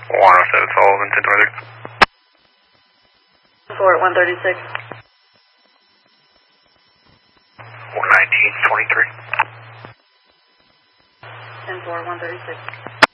107 Sullivan, 1023. 4 at 136. 119, 23. 10-4, 136.